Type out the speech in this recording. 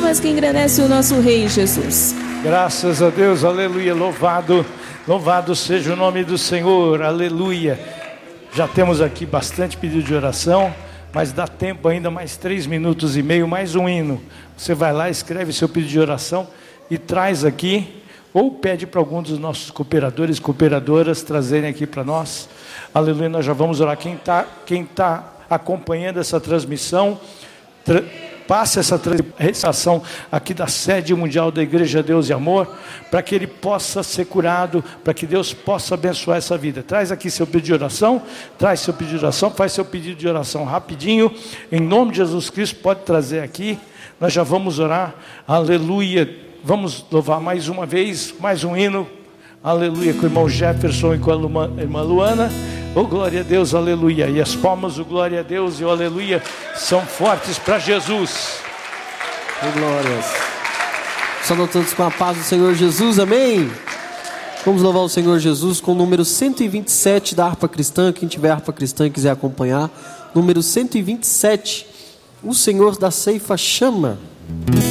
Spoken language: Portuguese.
mas que engrandece o nosso Rei Jesus. Graças a Deus, aleluia, louvado seja o nome do Senhor, aleluia. Já temos aqui bastante pedido de oração, mas dá tempo ainda, mais 3 minutos e meio, mais um hino. Você vai lá, escreve seu pedido de oração e traz aqui, ou pede para algum dos nossos cooperadores, cooperadoras trazerem aqui para nós. Aleluia, nós já vamos orar. Quem tá acompanhando essa transmissão, passe essa transmissão aqui da sede mundial da Igreja Deus e Amor, para que ele possa ser curado, para que Deus possa abençoar essa vida. Traz aqui seu pedido de oração, faz seu pedido de oração rapidinho, em nome de Jesus Cristo, pode trazer aqui, nós já vamos orar, aleluia. Vamos louvar mais uma vez, mais um hino, aleluia, com o irmão Jefferson e com a irmã Luana. Oh, glória a Deus, aleluia. E as palmas, o glória a Deus e o aleluia são fortes para Jesus. Oh, glórias. Saudam todos com a paz do Senhor Jesus, amém? Vamos louvar o Senhor Jesus com o número 127 da harpa cristã. Quem tiver harpa cristã e quiser acompanhar, número 127, o Senhor da ceifa chama.